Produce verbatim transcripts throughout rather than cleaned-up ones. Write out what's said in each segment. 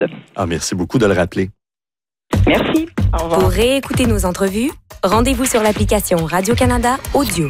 Ah, merci beaucoup de le rappeler. Merci. Au revoir. Pour réécouter nos entrevues, rendez-vous sur l'application Radio-Canada Audio.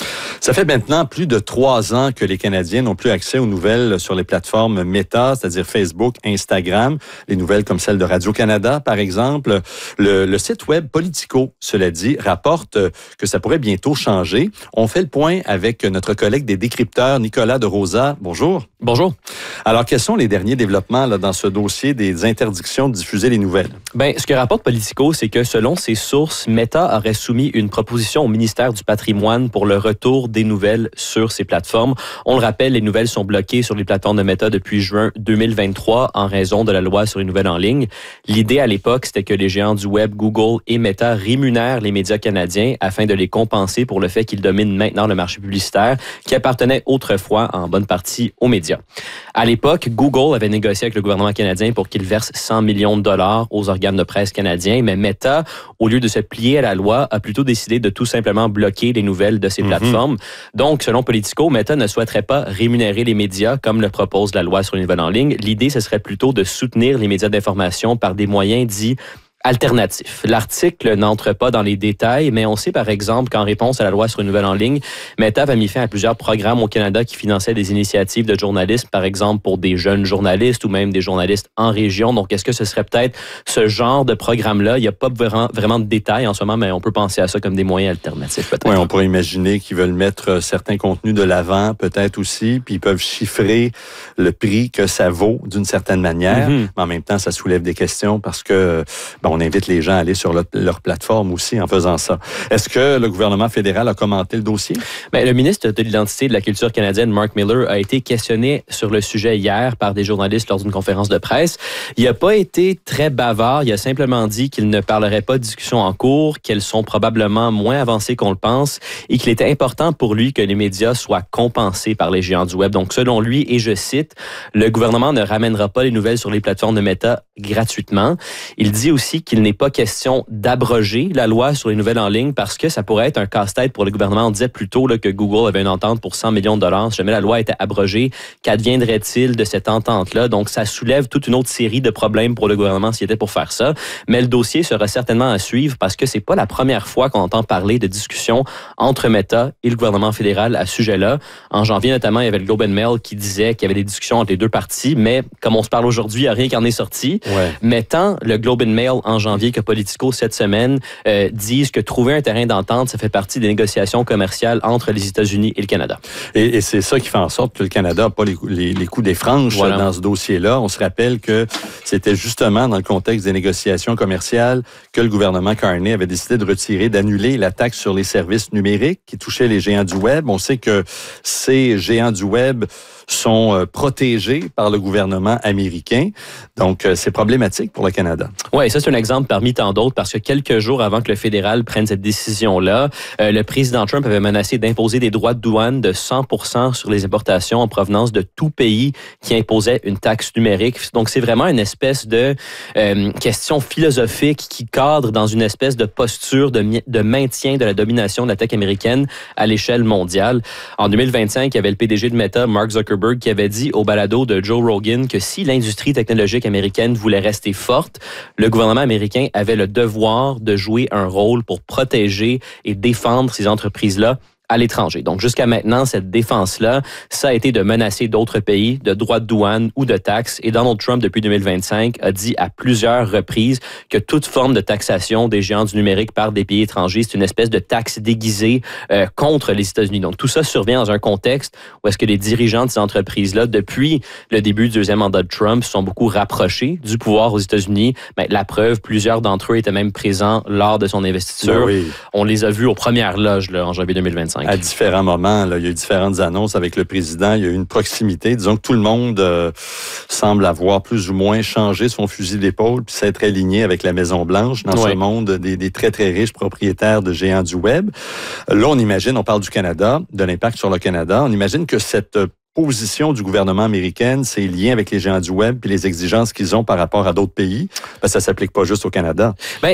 Ça fait maintenant plus de trois ans que les Canadiens n'ont plus accès aux nouvelles sur les plateformes Meta, c'est-à-dire Facebook, Instagram, les nouvelles comme celle de Radio-Canada, par exemple. Le, le site web Politico, cela dit, rapporte que ça pourrait bientôt changer. On fait le point avec notre collègue des décrypteurs, Nicolas de Rosa. Bonjour. Bonjour. Alors, quels sont les derniers développements là, dans ce dossier des interdictions de diffuser les nouvelles? Ben, ce que rapporte Politico, c'est que selon ses sources, Meta aurait soumis une proposition au ministère du Patrimoine pour le retour des nouvelles sur ces plateformes. On le rappelle, les nouvelles sont bloquées sur les plateformes de Meta depuis juin deux mille vingt-trois en raison de la loi sur les nouvelles en ligne. L'idée à l'époque, c'était que les géants du web, Google et Meta, rémunèrent les médias canadiens afin de les compenser pour le fait qu'ils dominent maintenant le marché publicitaire qui appartenait autrefois en bonne partie aux médias. À l'époque, Google avait négocié avec le gouvernement canadien pour qu'il verse cent millions de dollars aux organes de presse canadiens, mais Meta, au lieu de se plier à la loi, a plutôt décidé de tout simplement bloquer les nouvelles de ces mm-hmm. plateformes. Donc, selon Politico, Meta ne souhaiterait pas rémunérer les médias comme le propose la loi sur les nouvelles en ligne. L'idée, ce serait plutôt de soutenir les médias d'information par des moyens dits alternatif. L'article n'entre pas dans les détails, mais on sait par exemple qu'en réponse à la loi sur une nouvelle en ligne, Meta a mis fin à plusieurs programmes au Canada qui finançaient des initiatives de journalisme, par exemple pour des jeunes journalistes ou même des journalistes en région. Donc, est-ce que ce serait peut-être ce genre de programme-là? Il n'y a pas vraiment, vraiment de détails en ce moment, mais on peut penser à ça comme des moyens alternatifs, peut-être. Oui, on pourrait imaginer qu'ils veulent mettre certains contenus de l'avant, peut-être aussi, puis ils peuvent chiffrer le prix que ça vaut d'une certaine manière, mm-hmm. mais en même temps, ça soulève des questions parce que, bon, on invite les gens à aller sur le, leur plateforme aussi en faisant ça. Est-ce que le gouvernement fédéral a commenté le dossier? Bien, le ministre de l'Identité et de la Culture canadienne, Mark Miller, a été questionné sur le sujet hier par des journalistes lors d'une conférence de presse. Il n'a pas été très bavard. Il a simplement dit qu'il ne parlerait pas de discussions en cours, qu'elles sont probablement moins avancées qu'on le pense et qu'il était important pour lui que les médias soient compensés par les géants du web. Donc, selon lui, et je cite, le gouvernement ne ramènera pas les nouvelles sur les plateformes de Meta gratuitement. Il dit aussi qu'il n'est pas question d'abroger la loi sur les nouvelles en ligne parce que ça pourrait être un casse-tête pour le gouvernement. On disait plutôt là, que Google avait une entente pour cent millions de dollars. Si jamais la loi était abrogée, qu'adviendrait-il de cette entente-là? Donc, ça soulève toute une autre série de problèmes pour le gouvernement s'il était pour faire ça. Mais le dossier sera certainement à suivre parce que c'est pas la première fois qu'on entend parler de discussions entre Meta et le gouvernement fédéral à ce sujet-là. En janvier, notamment, il y avait le Globe and Mail qui disait qu'il y avait des discussions entre les deux parties, mais comme on se parle aujourd'hui, il n'y a rien qui en est sorti. Ouais. Mais tant le Globe and Mail en janvier que Politico cette semaine euh, disent que trouver un terrain d'entente, ça fait partie des négociations commerciales entre les États-Unis et le Canada. Et, et c'est ça qui fait en sorte que le Canada n'a pas les, les, les coups des franges voilà. dans ce dossier-là. On se rappelle que c'était justement dans le contexte des négociations commerciales que le gouvernement Carney avait décidé de retirer, d'annuler la taxe sur les services numériques qui touchait les géants du web. On sait que ces géants du web sont euh, protégés par le gouvernement américain. Donc, euh, c'est problématique pour le Canada. Oui, ça, c'est un exemple parmi tant d'autres parce que quelques jours avant que le fédéral prenne cette décision-là, euh, le président Trump avait menacé d'imposer des droits de douane de cent pour cent sur les importations en provenance de tout pays qui imposait une taxe numérique. Donc, c'est vraiment une espèce de euh, question philosophique qui cadre dans une espèce de posture de, de maintien de la domination de la tech américaine à l'échelle mondiale. En deux mille vingt-cinq, il y avait le P D G de Meta, Mark Zuckerberg, qui avait dit au balado de Joe Rogan que si l'industrie technologique américaine voulait rester forte, le gouvernement américain avait le devoir de jouer un rôle pour protéger et défendre ces entreprises-là à l'étranger. Donc, jusqu'à maintenant, cette défense-là, ça a été de menacer d'autres pays de droits de douane ou de taxes. Et Donald Trump, depuis deux mille vingt-cinq, a dit à plusieurs reprises que toute forme de taxation des géants du numérique par des pays étrangers, c'est une espèce de taxe déguisée euh, contre les États-Unis. Donc, tout ça survient dans un contexte où est-ce que les dirigeants de ces entreprises-là, depuis le début du deuxième mandat de Trump, sont beaucoup rapprochés du pouvoir aux États-Unis. Ben, la preuve, plusieurs d'entre eux étaient même présents lors de son investiture. Oui. On les a vus aux premières loges là, en janvier deux mille vingt-cinq. À différents moments, là, il y a eu différentes annonces avec le président. Il y a eu une proximité. Disons que tout le monde euh, semble avoir plus ou moins changé son fusil d'épaule puis s'être aligné avec la Maison-Blanche dans oui. ce monde des, des très, très riches propriétaires de géants du web. Là, on imagine, on parle du Canada, de l'impact sur le Canada. On imagine que cette position du gouvernement américain, c'est lié avec les géants du web puis les exigences qu'ils ont par rapport à d'autres pays. Ben, ça ne s'applique pas juste au Canada. Bien,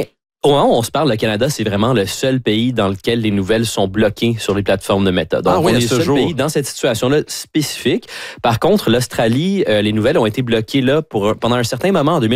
Au moment où on se parle, le Canada, c'est vraiment le seul pays dans lequel les nouvelles sont bloquées sur les plateformes de Meta. Donc, ah oui, on est le seul jour. pays dans cette situation-là spécifique. Par contre, l'Australie, euh, les nouvelles ont été bloquées là pour pendant un certain moment en deux mille